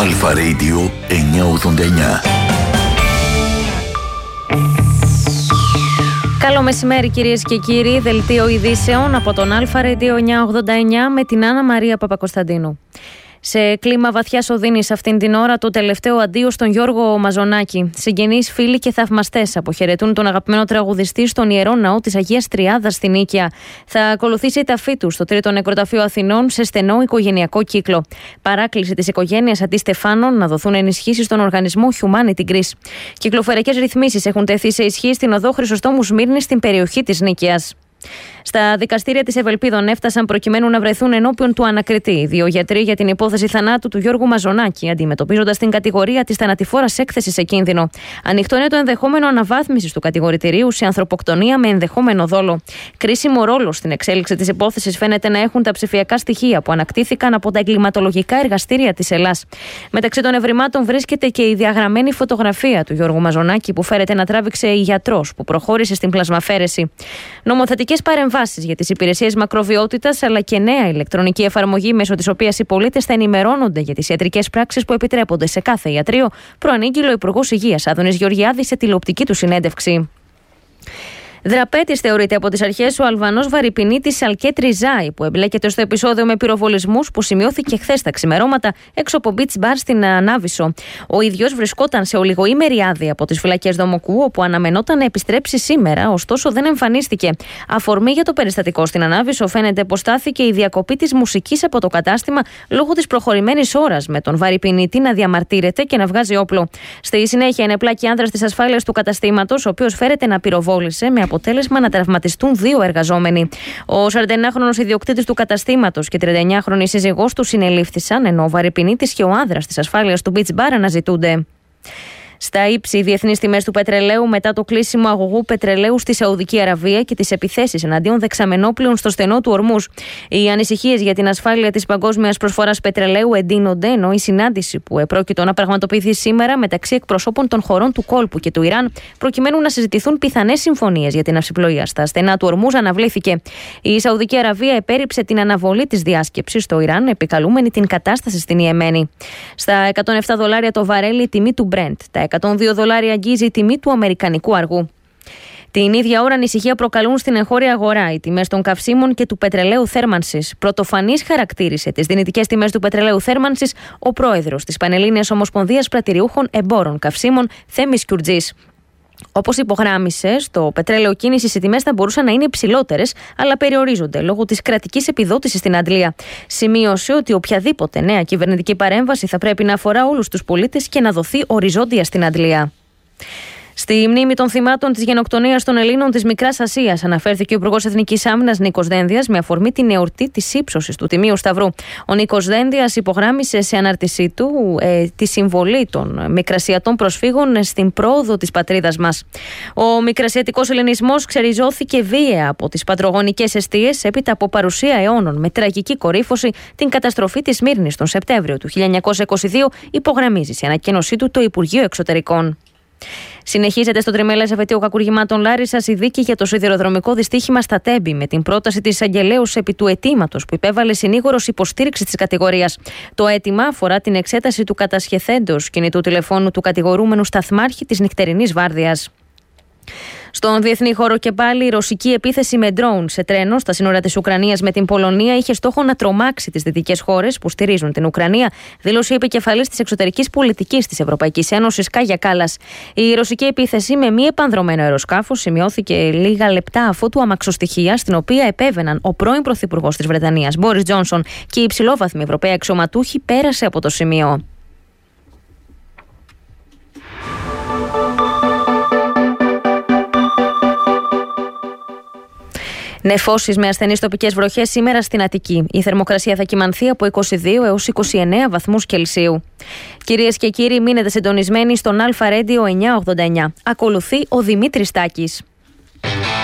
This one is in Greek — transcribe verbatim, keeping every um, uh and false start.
Αλφα Radio εννιακόσια ογδόντα εννιά. Καλό μεσημέρι κυρίες και κύριοι, δελτίο ειδήσεων από τον Αλφα Radio εννιακόσια ογδόντα εννιά με την Άννα Μαρία Παπακοσταντίνου. Σε κλίμα βαθιάς οδύνης αυτήν την ώρα, το τελευταίο αντίο στον Γιώργο Μαζονάκη. Συγγενείς, φίλοι και θαυμαστές αποχαιρετούν τον αγαπημένο τραγουδιστή στον Ιερό Ναό της Αγίας Τριάδας στην Νίκαια. Θα ακολουθήσει η ταφή του στο Τρίτο Νεκροταφείο Αθηνών σε στενό οικογενειακό κύκλο. Παράκληση της οικογένειας αντίστεφάνων να δοθούν ενισχύσεις στον οργανισμό Humanity Greece. Κυκλοφοριακές ρυθμίσεις έχουν τεθεί σε ισχύ στην οδό Χρυσοστόμου Σμύρνης στην περιοχή της Νίκαιας. Στα δικαστήρια της Ευελπίδων έφτασαν προκειμένου να βρεθούν ενώπιον του ανακριτή δύο γιατροί για την υπόθεση θανάτου του Γιώργου Μαζονάκη, αντιμετωπίζοντας την κατηγορία της θανατηφόρας έκθεσης σε κίνδυνο. Ανοιχτό είναι το ενδεχόμενο αναβάθμισης του κατηγορητηρίου σε ανθρωποκτονία με ενδεχόμενο δόλο. Κρίσιμο ρόλο στην εξέλιξη της υπόθεσης φαίνεται να έχουν τα ψηφιακά στοιχεία που ανακτήθηκαν από τα εγκληματολογικά εργαστήρια της Ελλάς. Μεταξύ των ευρημάτων βρίσκεται και η διαγραμμένη φωτογραφία του Γιώργου Μαζονάκη που φέρεται να τράβηξε η γιατρός που προχώρησε στην πλασμαφέρεση. Νομοθετικές παρεμβάσεις για τις υπηρεσίες μακροβιότητας αλλά και νέα ηλεκτρονική εφαρμογή μέσω της οποίας οι πολίτες θα ενημερώνονται για τις ιατρικές πράξεις που επιτρέπονται σε κάθε ιατρείο, προανήγγειλε ο Υπουργός Υγείας Άδωνης Γεωργιάδης σε τηλεοπτική του συνέντευξη. Δραπέτης θεωρείται από τις αρχές ο Αλβανός βαρυπινίτης Αλκέτ Ριζάη, που εμπλέκεται στο επεισόδιο με πυροβολισμούς που σημειώθηκε χθες τα ξημερώματα έξω από beach bar στην Ανάβησο. Ο ίδιος βρισκόταν σε ολιγοήμερη άδεια από τις φυλακές Δομοκού, όπου αναμενόταν να επιστρέψει σήμερα, ωστόσο δεν εμφανίστηκε. Αφορμή για το περιστατικό στην Ανάβησο φαίνεται πως στάθηκε η διακοπή της μουσικής από το κατάστημα λόγω της προχωρημένης ώρας, με τον βαρυπινίτη να διαμαρτύρεται και να βγάζει όπλο. Στη συνέχεια, ενεπλάκη άνδρας της ασφάλειας του καταστήματος, ο οποίος φέρεται να πυροβόλησε με αποτέλεσμα να τραυματιστούν δύο εργαζόμενοι. Ο σαρανταεννιάχρονος ιδιοκτήτης του καταστήματος και τριανταεννιάχρονη σύζυγός του συνελήφθησαν, ενώ ο βαρυπινίτης και ο άνδρας της ασφάλειας του beach bar αναζητούνται. Στα ύψη, οι διεθνείς τιμές του πετρελαίου μετά το κλείσιμο αγωγού πετρελαίου στη Σαουδική Αραβία και τις επιθέσεις εναντίον δεξαμενόπλων στο στενό του Ορμούζ. Οι ανησυχίες για την ασφάλεια της παγκόσμιας προσφοράς πετρελαίου εντείνονται, ενώ η συνάντηση που επρόκειτο να πραγματοποιηθεί σήμερα μεταξύ εκπροσώπων των χωρών του κόλπου και του Ιράν, προκειμένου να συζητηθούν πιθανές συμφωνίες για την ναυσιπλοεία στα στενά του Ορμούζ, αναβλήθηκε. Η Σαουδική Αραβία επέρριψε την αναβολή της διάσκεψης στο Ιράν, επικαλούμενη την κατάσταση στην Ιεμένη. Στα εκατόν επτά δολάρια το βαρέλι η τιμή του Brent. Τα εκατόν δύο δολάρια αγγίζει η τιμή του αμερικανικού αργού. Την ίδια ώρα ανησυχία προκαλούν στην εγχώρια αγορά οι τιμές των καυσίμων και του πετρελαίου θέρμανσης. Πρωτοφανής χαρακτήρισε τις δυνητικές τιμές του πετρελαίου θέρμανσης ο πρόεδρος της Πανελλήνιας Ομοσπονδίας Πρατηριούχων Εμπόρων Καυσίμων, Θέμης Κιουρτζής. Όπως υπογράμμισε, στο πετρέλαιο κίνησης οι τιμές θα μπορούσαν να είναι υψηλότερες, αλλά περιορίζονται λόγω της κρατικής επιδότησης στην αντλία. Σημείωσε ότι οποιαδήποτε νέα κυβερνητική παρέμβαση θα πρέπει να αφορά όλους τους πολίτες και να δοθεί οριζόντια στην αντλία. Στη μνήμη των θυμάτων της γενοκτονίας των Ελλήνων της Μικράς Ασίας αναφέρθηκε ο Υπουργός Εθνικής Άμυνας Νίκος Δένδιας με αφορμή την εορτή της ύψωσης του Τιμίου Σταυρού. Ο Νίκος Δένδιας υπογράμμισε σε ανάρτησή του ε, τη συμβολή των μικρασιατών προσφύγων στην πρόοδο της πατρίδας μας. Ο μικρασιατικός ελληνισμός ξεριζώθηκε βία από τις πατρογονικές εστίες έπειτα από παρουσία αιώνων με τραγική κορύφωση την καταστροφή της Σμύρνης τον Σεπτέμβριο του χίλια εννιακόσια είκοσι δύο, υπογραμμίζει σε ανακοίνωσή του το Υπουργείο Εξωτερικών. Συνεχίζεται στο τριμελές εφετείο κακουργημάτων Λάρισσας η δίκη για το σιδηροδρομικό δυστύχημα στα Τέμπη, με την πρόταση της εισαγγελέως επί του αιτήματος που υπέβαλε συνήγορος υποστήριξη της κατηγορίας. Το αίτημα αφορά την εξέταση του κατασχεθέντος κινητού τηλεφώνου του κατηγορούμενου σταθμάρχη της νυχτερινής βάρδιας. Στον διεθνή χώρο και πάλι, η ρωσική επίθεση με ντρόουν σε τρένο στα σύνορα της Ουκρανίας με την Πολωνία είχε στόχο να τρομάξει τις δυτικές χώρες που στηρίζουν την Ουκρανία, δήλωσε η επικεφαλής της εξωτερικής πολιτικής της Ευρωπαϊκής Ένωσης, Κάγια Κάλλας. Η ρωσική επίθεση με μη επανδρωμένο αεροσκάφος σημειώθηκε λίγα λεπτά αφότου αμαξοστοιχεία, στην οποία επέβαιναν ο πρώην πρωθυπουργός της Βρετανίας, Μπόρις Τζόνσον, και οι υψηλόβαθμοι Ευρωπαίοι αξιωματούχοι, πέρασε από το σημείο. Νεφώσεις με ασθενείς τοπικές βροχές σήμερα στην Αττική. Η θερμοκρασία θα κυμανθεί από είκοσι δύο έως είκοσι εννέα βαθμούς Κελσίου. Κυρίες και κύριοι, μείνετε συντονισμένοι στον Αλφα Radio εννιακόσια ογδόντα εννιά. Ακολουθεί ο Δημήτρης Τάκης.